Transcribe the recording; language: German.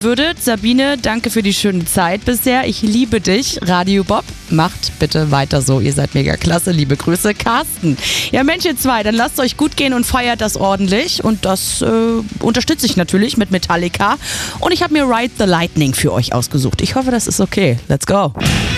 Würdet. Sabine, danke für die schöne Zeit bisher. Ich liebe dich. Radio Bob, macht bitte weiter so. Ihr seid mega klasse. Liebe Grüße, Carsten. Ja, Mensch, ihr zwei, dann lasst euch gut gehen und feiert das ordentlich. Und das unterstütze ich natürlich mit Metallica. Und ich habe mir Ride the Lightning für euch ausgesucht. Ich hoffe, das ist okay. Let's go.